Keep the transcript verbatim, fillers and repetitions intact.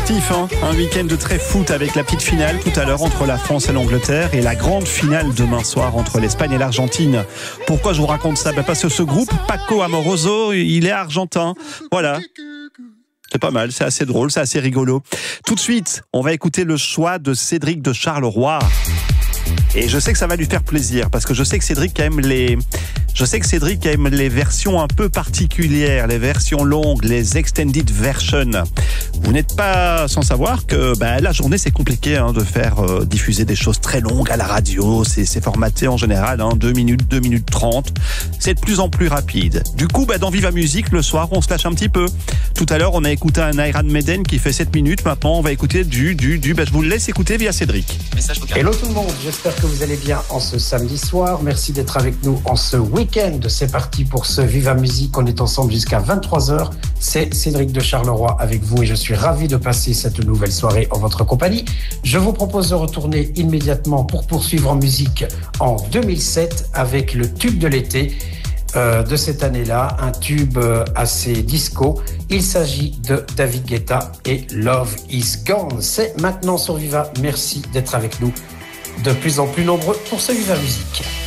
sportif, hein. Un week-end de très foot avec la petite finale tout à l'heure entre la France et l'Angleterre et la grande finale demain soir entre l'Espagne et l'Argentine. Pourquoi je vous raconte ça? Ben parce que ce groupe, Paco Amoroso, il est argentin. Voilà. C'est pas mal, c'est assez drôle, c'est assez rigolo. Tout de suite, on va écouter le choix de Cédric de Charleroi. Et je sais que ça va lui faire plaisir parce que je sais que Cédric aime les, je sais que Cédric aime les versions un peu particulières, les versions longues, les extended versions. Vous n'êtes pas sans savoir que bah, la journée c'est compliqué hein, de faire euh, diffuser des choses très longues à la radio. C'est, c'est formaté en général hein, deux minutes, deux minutes trente. C'est de plus en plus rapide. Du coup, bah, dans Viva Musique, le soir, on se lâche un petit peu. Tout à l'heure, on a écouté un Iron Maiden qui fait sept minutes. Maintenant, on va écouter du, du, du. Bah, je vous le laisse écouter via Cédric. Hello tout le monde, j'espère que vous allez bien en ce samedi soir. Merci d'être avec nous en ce week-end. C'est parti pour ce Viva Musique. On est ensemble jusqu'à vingt-trois heures. C'est Cédric de Charleroi avec vous et je suis ravi de passer cette nouvelle soirée en votre compagnie. Je vous propose de retourner immédiatement pour poursuivre en musique en deux mille sept avec le tube de l'été. Euh, de cette année-là, un tube euh, assez disco. Il s'agit de David Guetta et Love is Gone. C'est maintenant sur Viva. Merci d'être avec nous de plus en plus nombreux pour ce Viva Musique.